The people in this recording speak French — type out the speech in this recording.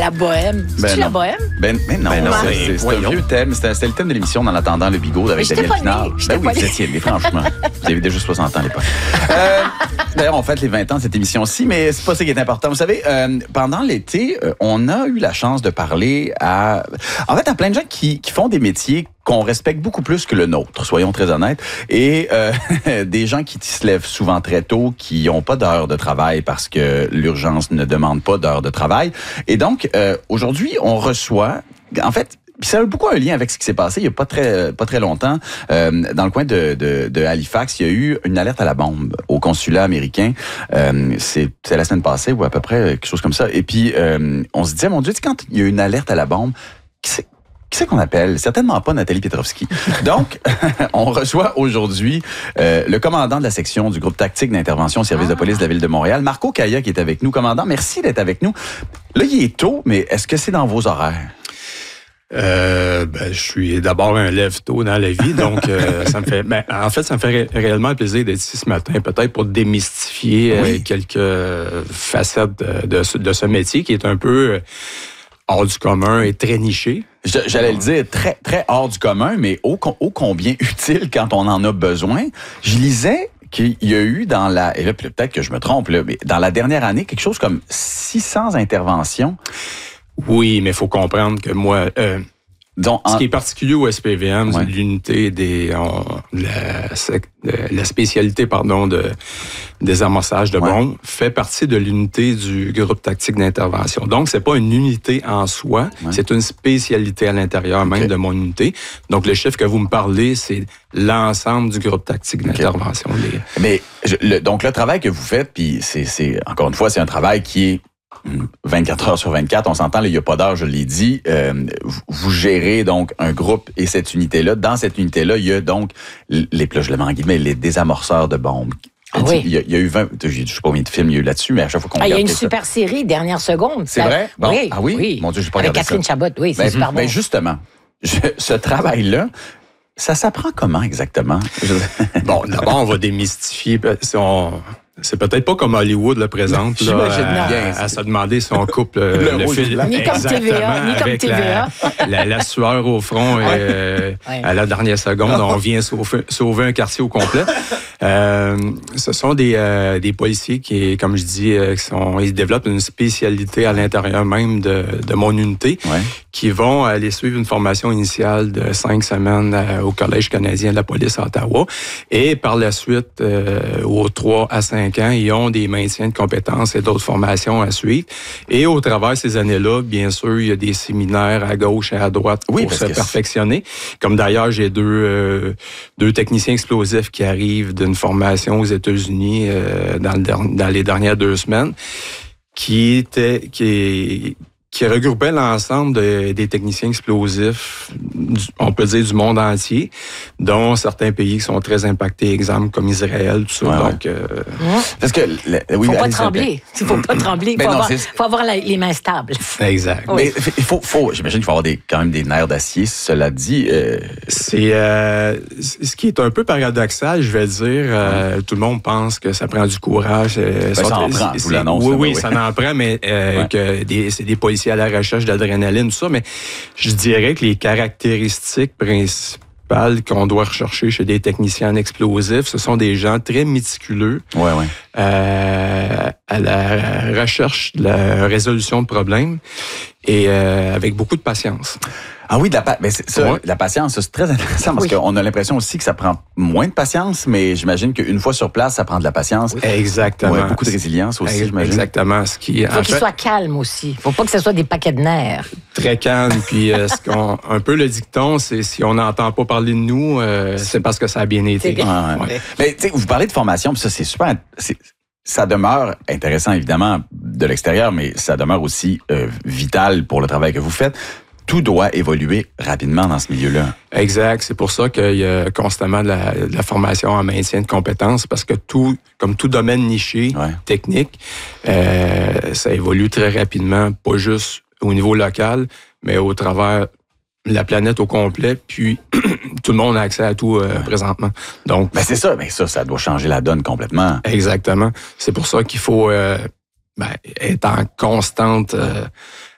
la bohème. C'est la bohème? Ben non, c'est un vieux thème. C'était le thème de l'émission d'En attendant le bigot avec Daniel Pinard. Ben oui, vous étiez né, franchement. Vous avez déjà 60 ans à l'époque. D'ailleurs, on fête les 20 ans de cette émission-ci, mais c'est pas ça qui est important. Vous savez, pendant l'été, on a eu la chance de parler à plein de gens qui font des métiers qu'on respecte beaucoup plus que le nôtre, soyons très honnêtes, et des gens qui se lèvent souvent très tôt, qui n'ont pas d'heures de travail parce que l'urgence ne demande pas d'heures de travail. Et donc, aujourd'hui, on reçoit, en fait, ça a beaucoup un lien avec ce qui s'est passé il n'y a pas très longtemps. Dans le coin de Halifax, il y a eu une alerte à la bombe au consulat américain. C'est la semaine passée ou à peu près quelque chose comme ça. Et puis, on se disait, mon Dieu, quand il y a une alerte à la bombe, qui c'est qu'on appelle? Certainement pas Nathalie Petrovski. Donc, on reçoit aujourd'hui le commandant de la section du groupe tactique d'intervention au service de police de la Ville de Montréal, Marco Caillat, qui est avec nous. Commandant, merci d'être avec nous. Là, il est tôt, mais est-ce que c'est dans vos horaires? Je suis d'abord un lève-tôt dans la vie, donc ça me fait. Ça me fait réellement plaisir d'être ici ce matin, peut-être pour démystifier quelques facettes de ce métier qui est un peu hors du commun et très niché. J'allais le dire, très, très hors du commun, mais ô combien utile quand on en a besoin. Je lisais qu'il y a eu et là, peut-être que je me trompe, là, mais dans la dernière année, quelque chose comme 600 interventions. Oui, mais il faut comprendre que moi... ce qui est particulier au SPVM, c'est l'unité la spécialité, des amorçages de bombes fait partie de l'unité du groupe tactique d'intervention. Donc, c'est pas une unité en soi, c'est une spécialité à l'intérieur même de mon unité. Donc, le chiffre que vous me parlez, c'est l'ensemble du groupe tactique d'intervention. Mais donc, le travail que vous faites, puis c'est encore une fois, c'est un travail qui est 24 heures sur 24, on s'entend, il n'y a pas d'heure, je l'ai dit. Vous gérez donc un groupe et cette unité-là. Dans cette unité-là, il y a donc les désamorceurs de bombes. Il y a eu 20, je ne sais pas combien de films il y a eu là-dessus, mais à chaque fois qu'on regarde... Il y a une super série, Dernière seconde. C'est vrai? Bon. Oui. Ah oui? Mon Dieu, je n'ai pas regardé ça. Avec Catherine Chabot, oui, c'est super bon. Mais justement, ce travail-là, ça s'apprend comment exactement? Bon, d'abord, on va démystifier. C'est peut-être pas comme Hollywood le présente. J'imagine bien. À se demander si on coupe le fil. Ni comme TVA, ni comme TVA. La sueur au front à la dernière seconde, on vient sauver un quartier au complet. Ce sont des policiers qui, comme je dis, ils développent une spécialité à l'intérieur même de mon unité, qui vont aller suivre une formation initiale de 5 semaines au Collège canadien de la police à Ottawa. Et par la suite, aux 3 à 5 ans, ils ont des maintiens de compétences et d'autres formations à suivre. Et au travers de ces années-là, bien sûr, il y a des séminaires à gauche et à droite pour se perfectionner. Comme d'ailleurs, j'ai deux techniciens explosifs qui arrivent d'une formation aux États-Unis dans les dernières 2 semaines, qui regroupait l'ensemble des techniciens explosifs, on peut dire du monde entier, dont certains pays qui sont très impactés, exemple comme Israël, tout ça. Donc, parce que faut pas trembler. Il faut pas trembler. Il faut avoir les mains stables. Exact. Mais j'imagine qu'il faut avoir quand même des nerfs d'acier. Cela dit, c'est ce qui est un peu paradoxal, je vais dire. Tout le monde pense que ça prend du courage. Ça en prend. Je vous l'annonce. Oui, ça en prend, mais que c'est des policiers à la recherche d'adrénaline, tout ça, mais je dirais que les caractéristiques principales qu'on doit rechercher chez des techniciens en explosifs, ce sont des gens très méticuleux à la recherche de la résolution de problèmes et avec beaucoup de patience. Ah oui, la patience, c'est très intéressant parce qu'on a l'impression aussi que ça prend moins de patience, mais j'imagine qu'une fois sur place, ça prend de la patience. Exactement. Ouais, beaucoup de résilience aussi, j'imagine. Exactement. Il faut qu'il soit calme aussi. Il ne faut pas que ce soit des paquets de nerfs. Très calme. Puis un peu le dicton, c'est si on n'entend pas parler de nous, c'est parce que ça a bien été. Mais tu sais, vous parlez de formation, puis ça, c'est super... Ça demeure intéressant, évidemment, de l'extérieur, mais ça demeure aussi vital pour le travail que vous faites. Tout doit évoluer rapidement dans ce milieu-là. Exact. C'est pour ça qu'il y a constamment de la formation en maintien de compétences, parce que comme tout domaine niché, technique, ça évolue très rapidement, pas juste au niveau local, mais au travers la planète au complet, puis tout le monde a accès à tout présentement. Donc, c'est ça, mais ça doit changer la donne complètement. Exactement. C'est pour ça qu'il faut être en constante